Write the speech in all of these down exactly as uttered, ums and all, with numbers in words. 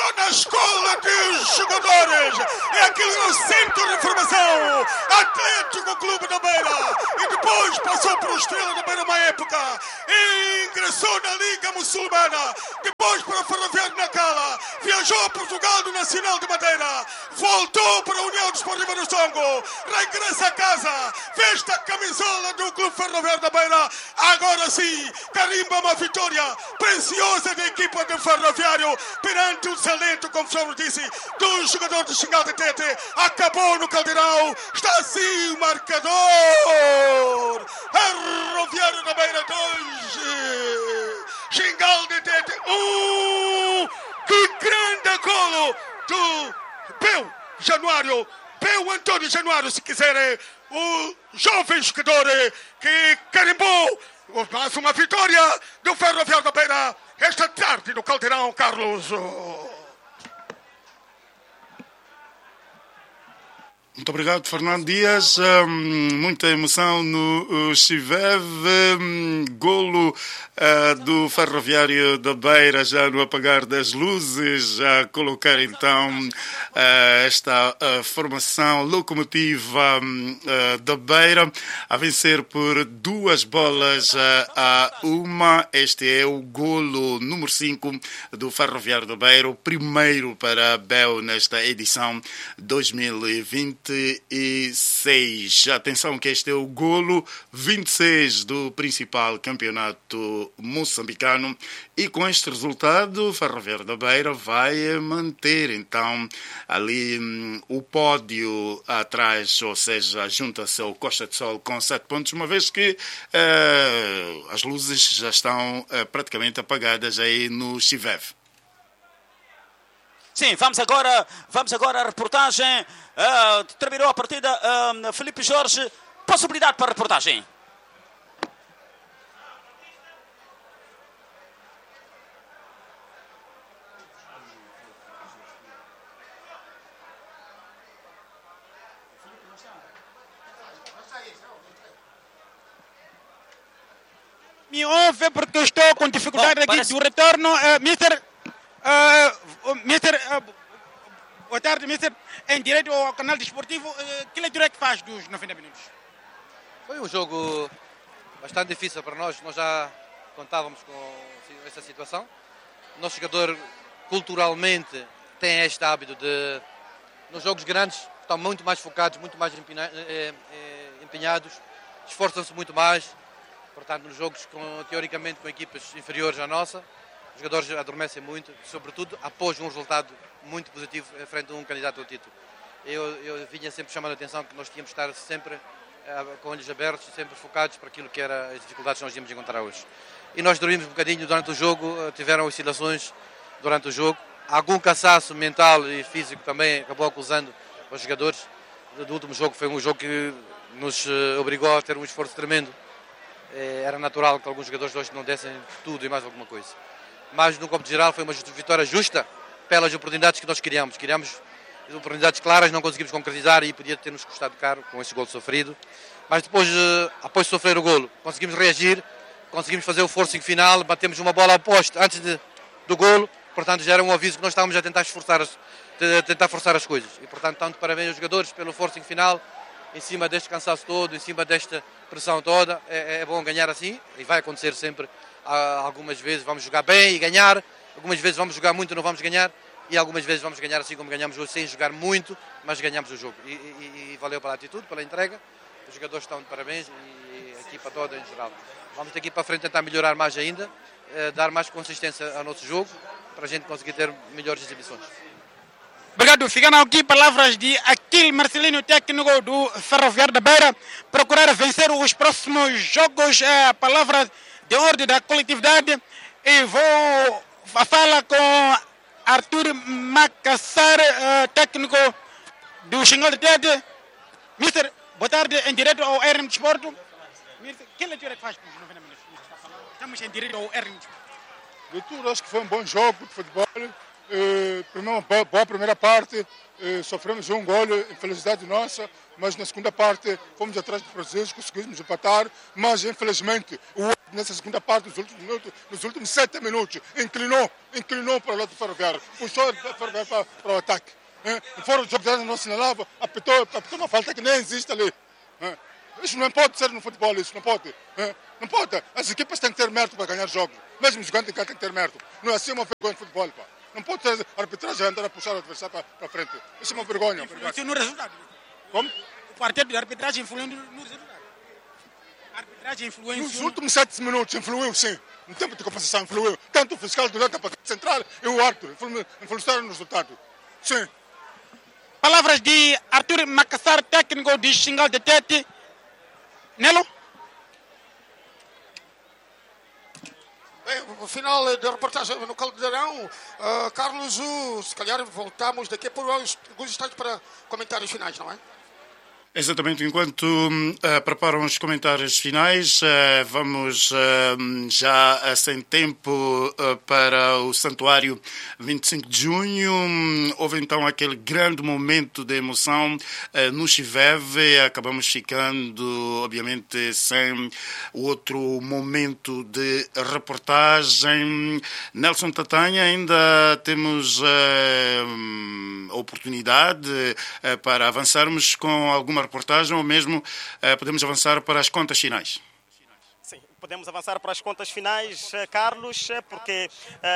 Ingressou na escola de jogadores. É aquele no centro de formação. Atlético Clube da Beira. E depois passou por Estrela da Beira uma época. E ingressou na Liga Muçulmana. Depois para o Ferroviário Nacala. Viajou a Portugal do Nacional de Madeira. Voltou para a União Desportiva do Songo. Regressa a casa. Veste a camisola do Clube Ferroviário da Beira. Agora sim, carimba uma vitória preciosa da equipa do Ferroviário perante o talento, como já disse, do jogador de Xingal de Tete. Acabou no Caldeirão. Está assim o marcador. Ferroviário da Beira dois. Xingal de Tete um. Que grande golo do Peu Januário. Peu Antônio Januário, se quiserem. O jovem jogador que carimbou mais uma vitória do Ferroviário da Beira esta tarde no Caldeirão, Carlos. Muito obrigado, Fernando Dias. Um, muita emoção no uh, Chivev. Um, golo uh, do Ferroviário da Beira já no apagar das luzes, a colocar então uh, esta uh, formação locomotiva uh, da Beira a vencer por duas bolas uh, a uma. Este é o golo número cinco do Ferroviário da Beira, o primeiro para a Bel nesta edição dois mil e vinte e seis. Atenção que este é o golo vinte e seis do principal campeonato moçambicano e com este resultado o Ferroviário da Beira vai manter então ali hum, o pódio atrás, ou seja, junta-se ao Costa de Sol com sete pontos, uma vez que uh, as luzes já estão uh, praticamente apagadas aí no Chivev. Sim, vamos agora, vamos agora à reportagem. Uh, terminou a partida. Uh, Felipe Jorge, possibilidade para a reportagem. Me ouve porque estou com dificuldade Bom, aqui parece... do retorno. Uh, mister Uh, mister uh, boa tarde, mister. Em direito ao canal desportivo, uh, que leitura é que faz dos noventa minutos? Foi um jogo bastante difícil para nós. Nós já contávamos com essa situação. O nosso jogador, culturalmente, tem este hábito de, nos jogos grandes, estão muito mais focados, muito mais empina, eh, eh, empenhados, esforçam-se muito mais. Portanto, nos jogos, com, teoricamente, com equipas inferiores à nossa, os jogadores adormecem muito, sobretudo após um resultado muito positivo frente a um candidato ao título. Eu, eu vinha sempre chamando a atenção que nós tínhamos de estar sempre uh, com olhos abertos, sempre focados para aquilo que eram as dificuldades que nós íamos encontrar hoje. E nós dormimos um bocadinho durante o jogo, uh, tiveram oscilações durante o jogo, algum cansaço mental e físico também acabou acusando os jogadores. Do último jogo foi um jogo que nos uh, obrigou a ter um esforço tremendo. Uh, era natural que alguns jogadores hoje não dessem tudo e mais alguma coisa. Mas no campo geral foi uma vitória justa pelas oportunidades que nós queríamos. Queríamos oportunidades claras, não conseguimos concretizar e podia ter-nos custado caro com esse golo sofrido. Mas depois, após sofrer o golo, conseguimos reagir, conseguimos fazer o forcing final, batemos uma bola ao poste antes de, do golo, portanto já era um aviso que nós estávamos a tentar, esforçar as, a tentar forçar as coisas. E portanto, tanto parabéns aos jogadores pelo forcing final, em cima deste cansaço todo, em cima desta pressão toda. É, é bom ganhar assim e vai acontecer sempre. Algumas vezes vamos jogar bem e ganhar, algumas vezes vamos jogar muito e não vamos ganhar, e algumas vezes vamos ganhar assim como ganhamos hoje, sem jogar muito, mas ganhamos o jogo. E, e, e valeu pela atitude, pela entrega, os jogadores estão de parabéns e a equipa toda em geral. Vamos daqui para frente tentar melhorar mais ainda, eh, dar mais consistência ao nosso jogo, para a gente conseguir ter melhores exibições. Obrigado. Ficam aqui palavras de Aquil Marcelino, técnico do Ferroviário da Beira, procurar vencer os próximos jogos. É a palavra de ordem da coletividade, e vou a fala com Arthur Macassar, uh, técnico do Xingal de Tete. Mister, boa tarde, em direto ao R M Desporto. Mister, que leitura que faz para os noventa minutos? Estamos em direto ao R M Desporto. Leitura, acho que foi um bom jogo de futebol. Eh, primeiro, boa, boa primeira parte, eh, sofremos um gol, infelicidade nossa, mas na segunda parte fomos atrás do Brasil, conseguimos empatar, mas infelizmente o nessa segunda parte, nos últimos minutos, nos últimos sete minutos, inclinou, inclinou para o lado do Ferroviário, puxou o Ferroviário para, para o ataque. É? Fora o jogo não assinalava, apitou, apitou uma falta que nem existe ali. É? Isso não pode ser no futebol, isso não pode. É? Não pode. As equipas têm que ter mérito para ganhar jogos. Mesmo jogando em casa tem que ter mérito. Não é assim uma vergonha de futebol, pá. Não pode ter a arbitragem andar a puxar o adversário para, para frente. Isso é uma vergonha. Influenciou no resultado. Como? O partido de arbitragem influiu no resultado. A arbitragem influenciou... Nos últimos sete minutos influiu, sim. No tempo de compensação influiu. Tanto o fiscal do Leta para central e o árbitro influenciaram no resultado. Sim. Palavras de Arthur Macassar, técnico de Xingal de Tete. Nelo? Bem, o final da reportagem no Caldeirão, uh, Carlos, uh, se calhar voltamos daqui por alguns instantes para comentários finais, não é? Exatamente, enquanto uh, preparam os comentários finais, uh, vamos uh, já uh, sem tempo uh, para o Santuário vinte e cinco de junho. Houve então aquele grande momento de emoção uh, no Chiveve. Acabamos ficando, obviamente, sem outro momento de reportagem. Nelson Tatanha, ainda temos uh, oportunidade uh, para avançarmos com alguma reportagem ou mesmo uh, podemos avançar para as contas finais? Sim, podemos avançar para as contas finais, Carlos, porque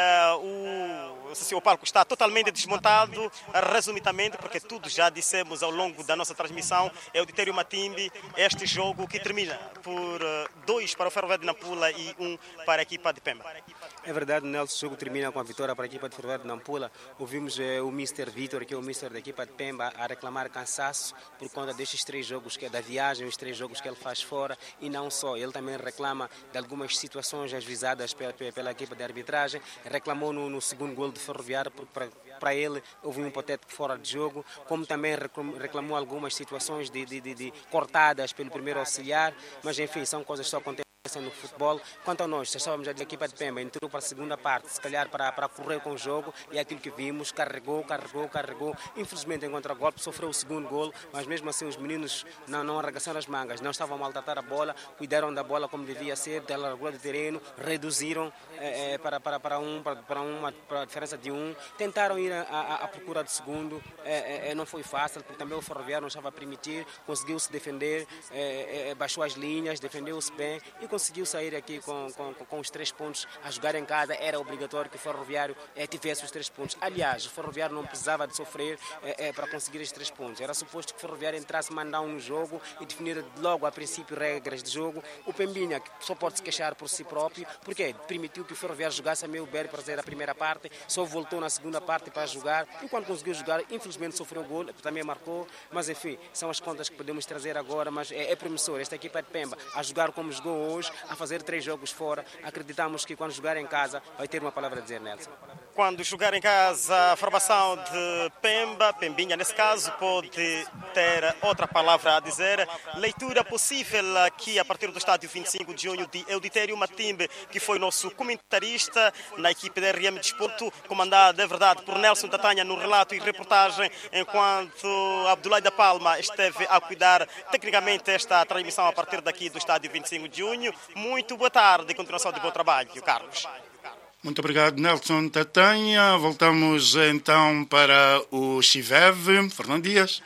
uh, o, o palco está totalmente desmontado, resumidamente, porque tudo já dissemos ao longo da nossa transmissão, é o Ditério Matimbe, este jogo que termina por uh, dois para o Ferroviário de Nampula e um para a equipa de Pemba. É verdade, Nelson, o jogo termina com a vitória para a equipa de Ferroviário de Nampula. Ouvimos eh, o mister Vitor, que é o mister da equipa de Pemba, a reclamar cansaço por conta destes três jogos, que é da viagem, os três jogos que ele faz fora, e não só, ele também reclama de algumas situações ajuizadas pela, pela equipa de arbitragem, reclamou no, no segundo gol de Ferroviário, porque para, para ele houve um hipotético fora de jogo, como também reclamou algumas situações de, de, de, de cortadas pelo primeiro auxiliar, mas enfim, são coisas que só acontecem no futebol. Quanto a nós, já estávamos já da equipa de Pemba, entrou para a segunda parte, se calhar para, para correr com o jogo, e aquilo que vimos, carregou, carregou, carregou, infelizmente em contra-golpe sofreu o segundo gol, mas mesmo assim os meninos não, não arregaçaram as mangas, não estavam a maltratar a bola, cuidaram da bola como devia ser, da largura do terreno, reduziram eh, para, para, para, um, para, para uma para a diferença de um, tentaram ir à procura do segundo, eh, eh, não foi fácil, porque também o Ferroviário não estava a permitir, conseguiu se defender, eh, eh, baixou as linhas, defendeu-se bem e conseguiu sair aqui com, com, com os três pontos. A jogar em casa era obrigatório que o Ferroviário eh, tivesse os três pontos. Aliás, o Ferroviário não precisava de sofrer eh, eh, para conseguir os três pontos. Era suposto que o Ferroviário entrasse, mandar um jogo e definir logo a princípio regras de jogo. O Pembinha, que só pode se queixar por si próprio, porque permitiu que o Ferroviário jogasse a meio berro para fazer a primeira parte, só voltou na segunda parte para jogar, e quando conseguiu jogar, infelizmente sofreu um gol, também marcou, mas enfim, são as contas que podemos trazer agora, mas é, é promissor. Esta equipa de Pemba a jogar como jogou hoje, a fazer três jogos fora, acreditamos que quando jogar em casa vai ter uma palavra a dizer, Nelson. Quando jogar em casa, a formação de Pemba, Pembinha nesse caso, pode ter outra palavra a dizer. Leitura possível aqui a partir do estádio vinte e cinco de junho de Euditério Matimbe, que foi nosso comentarista na equipe da R M Desporto, comandada, é verdade, por Nelson Tatanha no relato e reportagem, enquanto Abdoulaye da Palma esteve a cuidar tecnicamente esta transmissão a partir daqui do estádio vinte e cinco de junho. Muito boa tarde e continuação de bom trabalho, Carlos. Muito obrigado, Nelson Tatanha. Voltamos então para o Chiveve. Fernando Dias.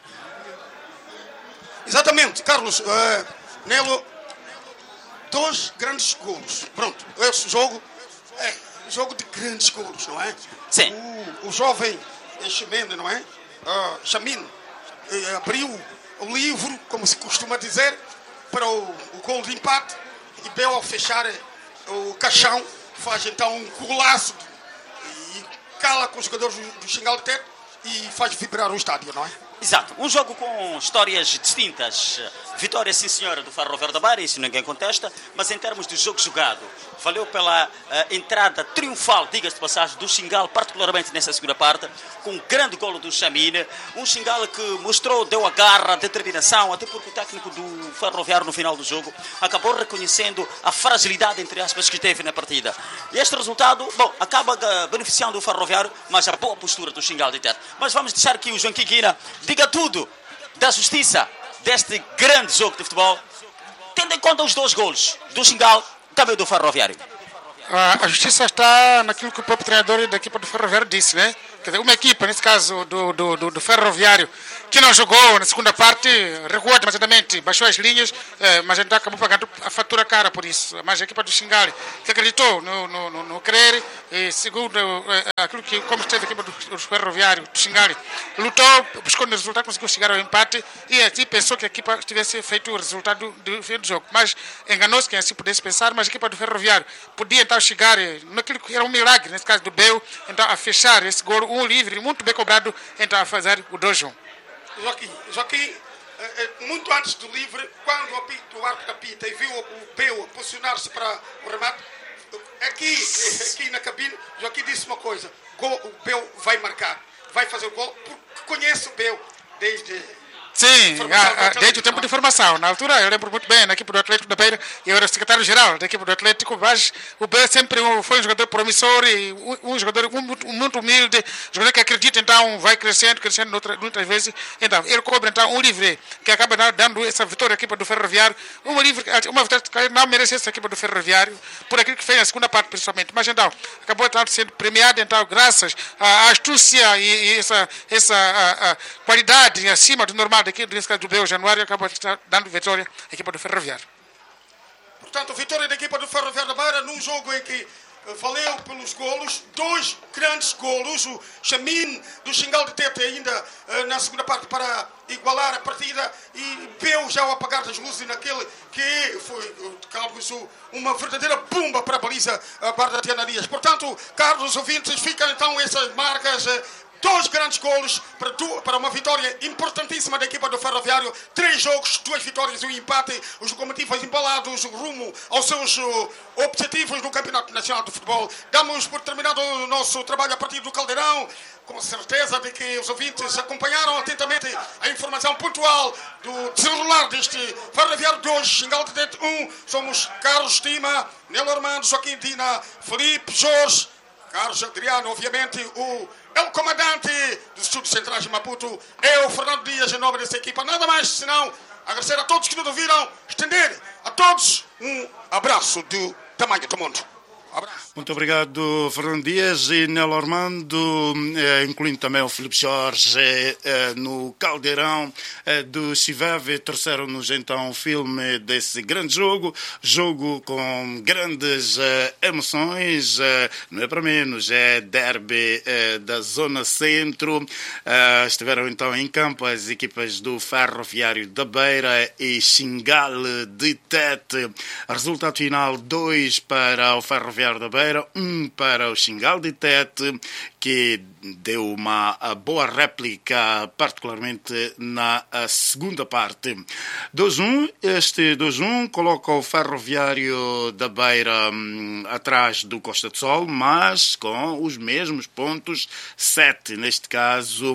Exatamente, Carlos. Uh, Nelo, dois grandes golos. Pronto, esse jogo é um jogo de grandes golos, não é? Sim. O, o jovem Ximene, não é? Uh, Chamin uh, abriu o livro, como se costuma dizer, para o, o gol de empate, e bem ao fechar o caixão, faz então um golaço e cala com os jogadores do Xingal de Tete e faz vibrar o estádio, não é? Exato, um jogo com histórias distintas. Vitória, sim senhora, do Ferroviário da Beira, isso ninguém contesta, mas em termos de jogo jogado, valeu pela uh, entrada triunfal, diga-se de passagem, do Xingal, particularmente nessa segunda parte, com um grande golo do Chamine, um Xingal que mostrou, deu a garra, a determinação, até porque o técnico do Ferroviário no final do jogo acabou reconhecendo a fragilidade, entre aspas, que teve na partida. E este resultado, bom, acaba uh, beneficiando o Ferroviário, mas a boa postura do Xingal de Tete. Mas vamos deixar aqui o João Quiguina diga tudo da justiça deste grande jogo de futebol, tendo em conta os dois golos do Xingal também do Ferroviário? A justiça está naquilo que o próprio treinador da equipa do Ferroviário disse, né? Quer dizer, uma equipa, nesse caso do, do, do, do Ferroviário, que não jogou na segunda parte, recuou demasiadamente, baixou as linhas, eh, mas então acabou pagando a fatura cara por isso. Mas a equipa do Xingali, que acreditou no, no, no, no querer, e segundo eh, aquilo que, como esteve a equipa do, do Ferroviário, do Xingali, lutou, buscou no resultado, conseguiu chegar ao empate e assim pensou que a equipa tivesse feito o resultado do fim do jogo. Mas enganou-se quem assim pudesse pensar, mas a equipa do Ferroviário podia então chegar naquilo que era um milagre, nesse caso do Beu, então a fechar esse gol, um livre, muito bem cobrado, então a fazer o dois a um. Joaquim, Joaquim, muito antes do livre, quando o apito, o árbitro apita e viu o Beu posicionar-se para o remate, aqui, aqui na cabine, Joaquim disse uma coisa: gol, o Beu vai marcar, vai fazer o gol, porque conhece o Beu desde... Sim, a, a, desde o tempo de formação. Na altura, eu lembro muito bem, na equipe do Atlético da Beira, eu era secretário-geral da equipe do Atlético, mas o Beu sempre foi um jogador promissor e um, um jogador muito, muito humilde, um jogador que acredita, então vai crescendo, crescendo outra, muitas vezes. Então, ele cobra então um livre que acaba dando essa vitória à equipa do Ferroviário, uma, livre, uma vitória que não merece essa equipa do Ferroviário, por aquilo que fez na segunda parte, principalmente. Mas então, acabou então, sendo premiado, então, graças à astúcia e, e essa, essa a, a qualidade acima do normal aqui nesse caso do Beu Januário, acabou de estar dando vitória à equipa do Ferroviário. Portanto, vitória da equipa do Ferroviário da Beira num jogo em que valeu pelos golos, dois grandes golos, o Chamin do Xingal de Tete ainda na segunda parte para igualar a partida e Beu já ao apagar das luzes naquele que foi, Carlos, uma verdadeira bomba para a baliza a Barra de Anarias. Portanto, Carlos ouvintes, ficam então essas marcas. Dois grandes golos para, para uma vitória importantíssima da equipa do Ferroviário. Três jogos, duas vitórias e um empate. Os locomotivos embalados rumo aos seus objetivos no Campeonato Nacional de Futebol. Damos por terminado o nosso trabalho a partir do Caldeirão. Com certeza de que os ouvintes acompanharam atentamente a informação pontual do desenrolar deste Ferroviário dois, Xingal de Tete um. Somos Carlos Tima, Nelo Armando, Joaquim Dina, Felipe, Jorge, Carlos Adriano, obviamente, o é o comandante dos Estudos Centrais de Maputo, é o Fernando Dias, em nome dessa equipa. Nada mais senão agradecer a todos que nos ouviram, estender a todos um abraço do tamanho do mundo. Abraço. Muito obrigado, Fernando Dias e Nelo Armando, eh, incluindo também o Filipe Jorge, eh, no Caldeirão eh, do Chiveve. Trouxeram-nos então o filme desse grande jogo, jogo com grandes eh, emoções, eh, não é para menos, é derby eh, da Zona Centro. Eh, estiveram então em campo as equipas do Ferroviário da Beira e Xingal de Tete. Resultado final: dois para o Ferroviário da Beira, um para o Xingal de Tete, que deu uma boa réplica, particularmente na segunda parte. dois a um, este dois a um coloca o Ferroviário da Beira hum, atrás do Costa do Sol, mas com os mesmos pontos, sete neste caso,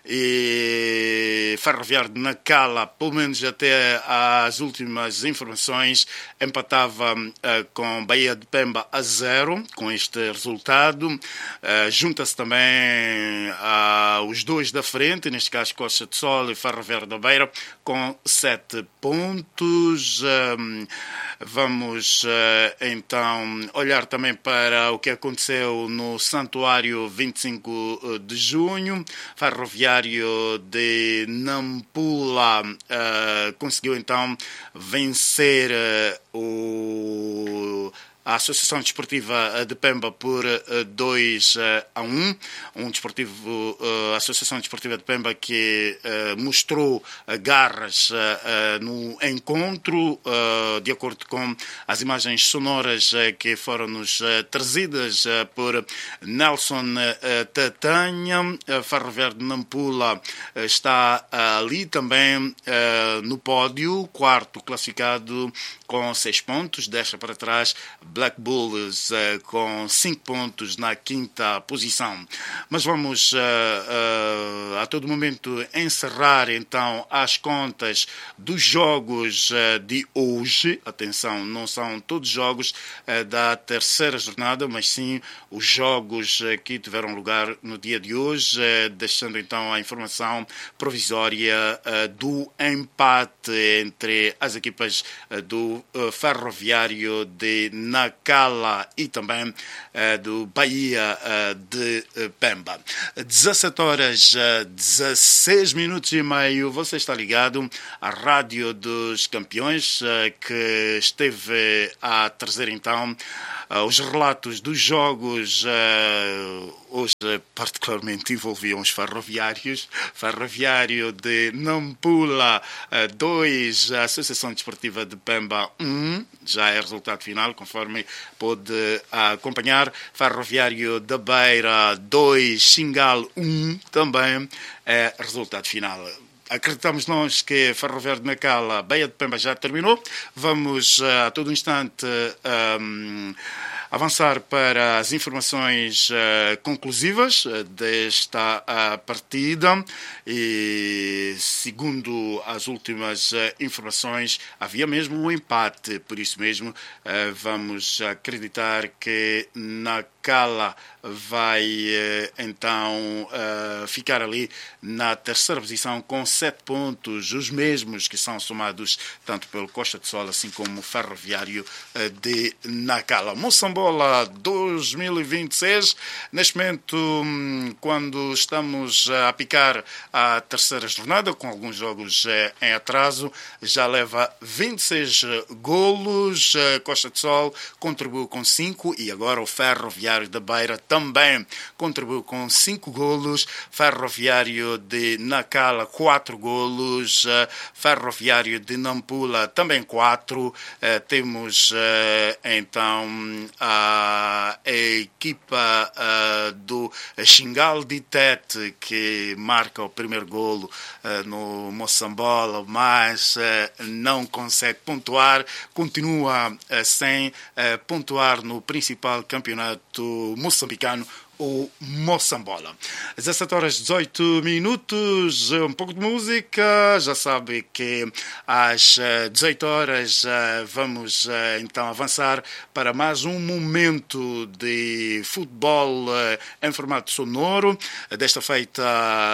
e Ferroviário de Nacala, pelo menos até às últimas informações, empatava uh, com Bahia de Pemba a zero, com este resultado. Uh, junta-se também uh, os dois da frente, neste caso Costa do Sol e Ferroviário da Beira, com sete pontos. Um, vamos uh, então olhar também para o que aconteceu no Santuário vinte e cinco de junho. Ferroviário de Nampula uh, conseguiu então vencer uh, o a Associação Desportiva de Pemba por dois a um. Um desportivo, a Associação Desportiva de Pemba que mostrou garras no encontro, de acordo com as imagens sonoras que foram-nos trazidas por Nelson Tatanha. Ferroviário de Nampula está ali também no pódio, quarto classificado com seis pontos, deixa para trás Black Bulls uh, com cinco pontos na quinta posição. Mas vamos uh, uh, a todo momento encerrar então as contas dos jogos uh, de hoje. Atenção, não são todos os jogos uh, da terceira jornada, mas sim os jogos uh, que tiveram lugar no dia de hoje, uh, deixando então a informação provisória uh, do empate entre as equipas uh, do uh, Ferroviário de Nacala e também uh, do Bahia uh, de uh, Pemba. dezassete horas, uh, dezesseis minutos e meio, você está ligado à Rádio dos Campeões, uh, que esteve a trazer então uh, os relatos dos jogos. Uh, hoje particularmente envolviam os ferroviários. Ferroviário de Nampula dois, a Associação Desportiva de Pemba um, já é resultado final, conforme pode acompanhar. Ferroviário da Beira dois, Xingal um, também é resultado final. Acreditamos nós que Ferroviário de Nacala, Baía de Pemba já terminou. Vamos a todo instante um, avançar para as informações uh, conclusivas uh, desta uh, partida e, segundo as últimas uh, informações, havia mesmo um empate, por isso mesmo uh, vamos acreditar que Nacala vai uh, então uh, ficar ali na terceira posição com sete pontos, os mesmos que são somados tanto pelo Costa de Sol assim como o Ferroviário uh, de Nacala. Moçambola dois mil e vinte e seis, neste momento, quando estamos a picar a terceira jornada, com alguns jogos em atraso, já leva vinte e seis golos. Costa de Sol contribuiu com cinco e agora o Ferroviário da Beira também contribuiu com cinco golos. Ferroviário de Nacala, quatro golos. Ferroviário de Nampula, também quatro. Temos então a a equipa uh, do Xingal de Tete, que marca o primeiro golo uh, no Moçambola, mas uh, não consegue pontuar, continua uh, sem uh, pontuar no principal campeonato moçambicano, o Moçambola. dezessete horas dezoito minutos, um pouco de música. Já sabe que às dezoito horas vamos então avançar para mais um momento de futebol em formato sonoro, desta feita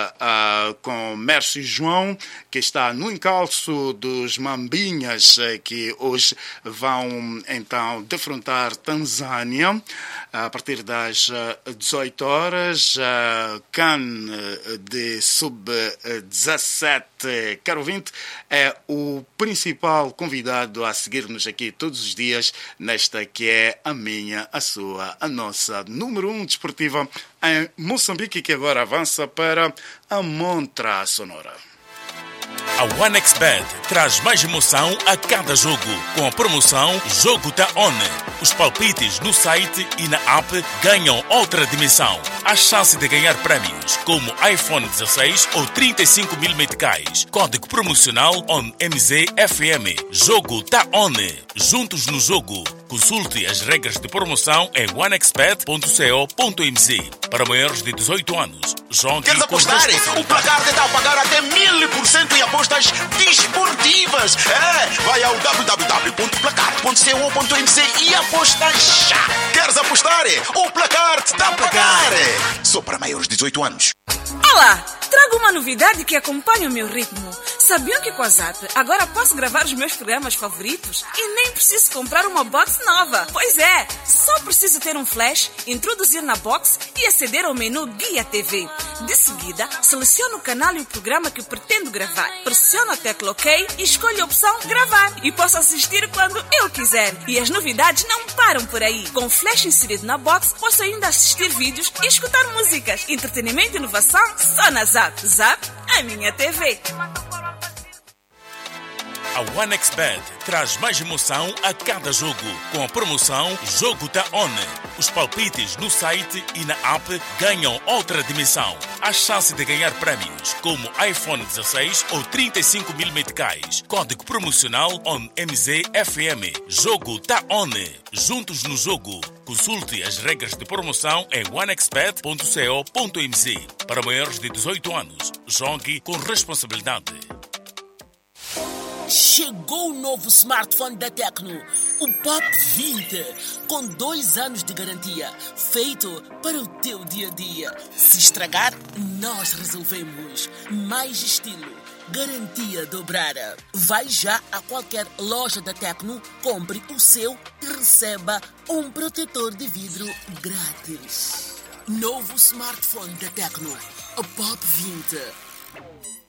com Mércio João, que está no encalço dos Mambinhas, que hoje vão então defrontar Tanzânia a partir das dezoito horas, a C A N de sub dezassete. Caro ouvinte, é o principal convidado a seguir-nos aqui todos os dias nesta que é a minha, a sua, a nossa número um desportiva em Moçambique, que agora avança para a Montra Sonora. A OneXBet traz mais emoção a cada jogo, com a promoção Jogo Tá On. Os palpites no site e na app ganham outra dimensão. A chance de ganhar prémios como iPhone dezesseis ou trinta e cinco mil meticais. Código promocional O N M Z F M. Jogo Tá On. Juntos no jogo. Consulte as regras de promoção em onexbet ponto co ponto m z. Para maiores de dezoito anos. Jogue. Queres apostar? O placar te dá a pagar até mil por cento em apostas desportivas. É, vai ao w w w ponto placar ponto co ponto m z e aposta já. Queres apostar? O placar te dá a pagar. Só para maiores de dezoito anos. Olá, trago uma novidade que acompanha o meu ritmo. Sabiam que com a Zap agora posso gravar os meus programas favoritos e nem preciso comprar uma box nova? Pois é, só preciso ter um flash, introduzir na box e aceder ao menu Guia T V. De seguida, seleciono o canal e o programa que pretendo gravar. Pressiono a tecla OK e escolho a opção Gravar. E posso assistir quando eu quiser. E as novidades não param por aí. Com o flash inserido na box, posso ainda assistir vídeos e escutar músicas. Entretenimento e inovação só na Zap. Zap, a minha T V. A OneXBet traz mais emoção a cada jogo, com a promoção Jogo Tá On. Os palpites no site e na app ganham outra dimensão. A chance de ganhar prémios como iPhone dezesseis ou trinta e cinco mil meticais. Código promocional O N M Z F M. Jogo tá on. Juntos no jogo. Consulte as regras de promoção em one x bet ponto co ponto m z. Para maiores de dezoito anos, jogue com responsabilidade. Chegou o novo smartphone da Tecno, o Pop vinte, com dois anos de garantia, feito para o teu dia-a-dia. Se estragar, nós resolvemos. Mais estilo, garantia dobrada. Vai já a qualquer loja da Tecno, compre o seu e receba um protetor de vidro grátis. Novo smartphone da Tecno, o Pop vinte.